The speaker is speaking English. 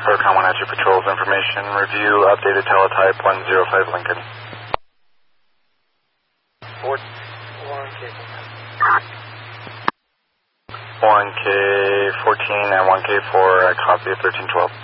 Protocol 1 at your patrols information. Review updated teletype 105 Lincoln. 1K14 and 1K4, copy of 1312.